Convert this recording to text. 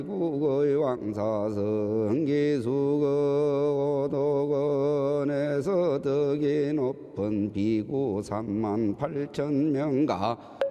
국의 왕사성 기수거 오도건에서 덕이 높은 비구 38,000명가